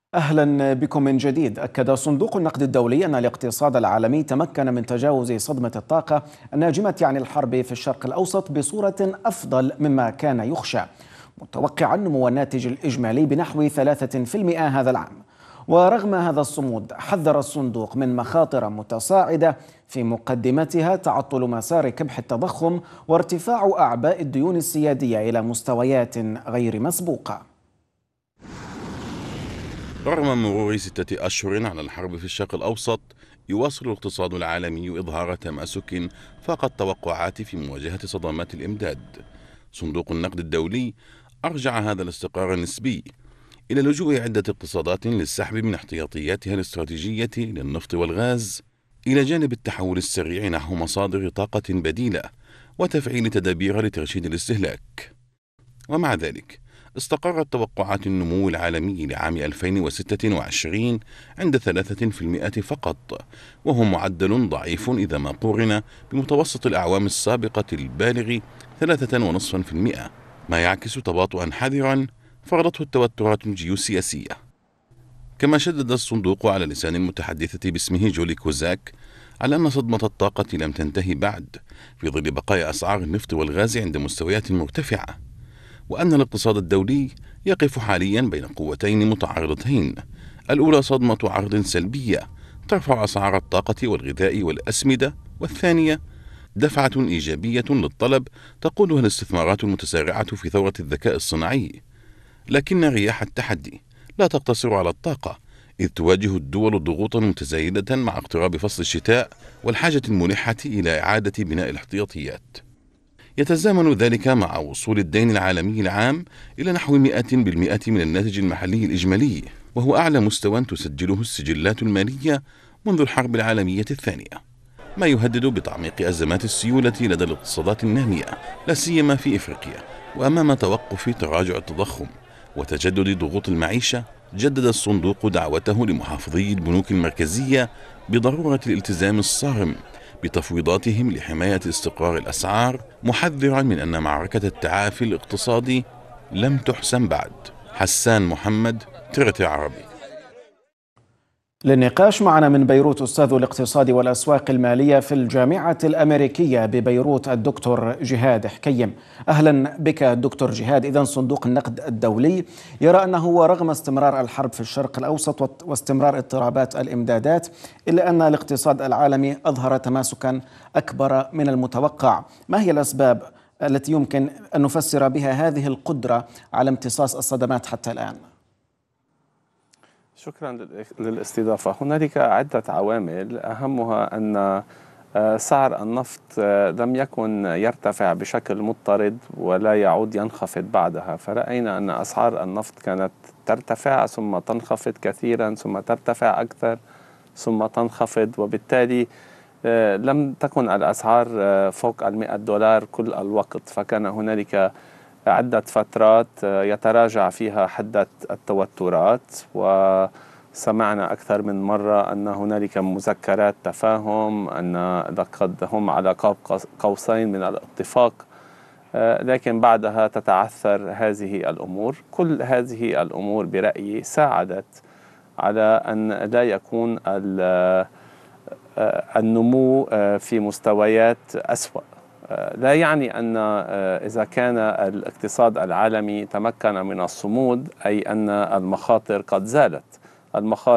أهلا بكم من جديد. أكد صندوق النقد الدولي أن الاقتصاد العالمي تمكن من تجاوز صدمة الطاقة الناجمة عن الحرب في الشرق الأوسط بصورة أفضل مما كان يخشى، متوقعا نمو الناتج الإجمالي بنحو 3% هذا العام. ورغم هذا الصمود حذر الصندوق من مخاطر متصاعدة في مقدمتها تعطل مسار كبح التضخم وارتفاع أعباء الديون السيادية إلى مستويات غير مسبوقة. رغم مرور 6 أشهر على الحرب في الشرق الأوسط، يواصل الاقتصاد العالمي إظهار تماسك فاق التوقعات في مواجهة صدمات الإمداد. صندوق النقد الدولي أرجع هذا الاستقرار النسبي إلى لجوء عدة اقتصادات للسحب من احتياطياتها الاستراتيجية للنفط والغاز، إلى جانب التحول السريع نحو مصادر طاقة بديلة وتفعيل تدابير لترشيد الاستهلاك. ومع ذلك استقرت توقعات النمو العالمي لعام 2026 عند 3% فقط، وهو معدل ضعيف إذا ما قورن بمتوسط الأعوام السابقة البالغ 3.5%، ما يعكس تباطؤا حذرا فرضته التوترات الجيوسياسية. كما شدد الصندوق على لسان المتحدثة باسمه جولي كوزاك على أن صدمة الطاقة لم تنتهي بعد، في ظل بقاء أسعار النفط والغاز عند مستويات مرتفعة، وأن الاقتصاد الدولي يقف حاليا بين قوتين متعارضتين: الأولى صدمة عرض سلبية ترفع أسعار الطاقة والغذاء والأسمدة، والثانية دفعة إيجابية للطلب تقودها الاستثمارات المتسارعة في ثورة الذكاء الصناعي. لكن رياح التحدي لا تقتصر على الطاقة، إذ تواجه الدول ضغوطا متزايدة مع اقتراب فصل الشتاء والحاجة الملحة إلى إعادة بناء الاحتياطيات. يتزامن ذلك مع وصول الدين العالمي العام إلى نحو 100% من الناتج المحلي الإجمالي، وهو أعلى مستوى تسجله السجلات المالية منذ الحرب العالمية الثانية، ما يهدد بتعميق أزمات السيولة لدى الاقتصادات النامية، لا سيما في إفريقيا. وأمام توقف تراجع التضخم وتجدد ضغوط المعيشة، جدد الصندوق دعوته لمحافظي البنوك المركزية بضرورة الالتزام الصارم بتفويضاتهم لحماية استقرار الأسعار، محذرا من أن معركة التعافي الاقتصادي لم تحسم بعد. حسان محمد، ترتي عربي. للنقاش معنا من بيروت أستاذ الاقتصاد والأسواق المالية في الجامعة الأمريكية ببيروت الدكتور جهاد حكيم. أهلا بك دكتور جهاد. إذن صندوق النقد الدولي يرى أنه ورغم استمرار الحرب في الشرق الأوسط واستمرار اضطرابات الإمدادات، إلا أن الاقتصاد العالمي أظهر تماسكا أكبر من المتوقع. ما هي الأسباب التي يمكن أن نفسر بها هذه القدرة على امتصاص الصدمات حتى الآن؟ شكرا للاستضافة. هنالك عدة عوامل، أهمها أن سعر النفط لم يكن يرتفع بشكل مضطرد ولا يعود ينخفض بعدها، فرأينا أن أسعار النفط كانت ترتفع ثم تنخفض كثيرا ثم ترتفع أكثر ثم تنخفض، وبالتالي لم تكن الأسعار فوق $100 كل الوقت، فكان هنالك عدة فترات يتراجع فيها حدة التوترات، وسمعنا أكثر من مرة أن هنالك مذكرات تفاهم، أن لقد هم على قاب قوسين من الاتفاق، لكن بعدها تتعثر هذه الأمور. كل هذه الأمور برأيي ساعدت على أن لا يكون النمو في مستويات أسوأ. لا يعني أن إذا كان الاقتصاد العالمي تمكن من الصمود أي أن المخاطر قد زالت. المخاطر